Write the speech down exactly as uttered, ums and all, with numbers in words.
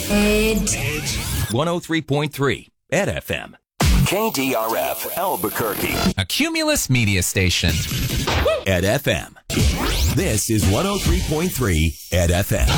Ed. one oh three point three Ed F M. K D R F, Albuquerque. A Cumulus media station. Ed F M. This is one oh three point three Ed F M.